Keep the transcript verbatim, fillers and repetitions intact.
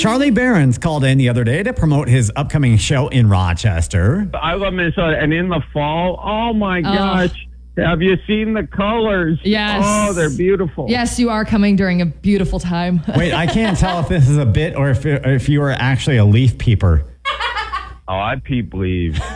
Charlie Barron's called in the other day to promote his upcoming show in Rochester. I love Minnesota. And in the fall, oh my gosh. Have you seen the colors? Yes. Oh, they're beautiful. Yes, you are coming during a beautiful time. Wait, I can't tell if this is a bit or if, if you are actually a leaf peeper. Oh, I peep leaves.